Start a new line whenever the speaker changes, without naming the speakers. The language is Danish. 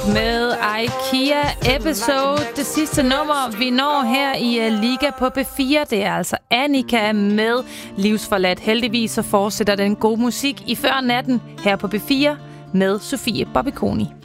med IKEA Episode. Det sidste nummer, vi når her i Liga på B4, det er altså Annika med Livsforladt. Heldigvis så fortsætter den gode musik i før natten her på B4 med Sofie Bobikoni.